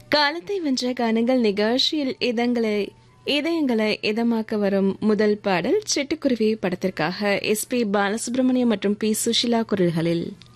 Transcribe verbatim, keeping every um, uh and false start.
காலத்தை வென்ற கானங்கள் நிகழ்ச்சியில் இதங்களை இதயங்களை இதமாக்க வரும் முதல் பாடல் சிட்டுக்குருவி படத்திற்காக எஸ் பி பாலசுப்ரமணியம் மற்றும் பி சுஷிலா குரல்களில்.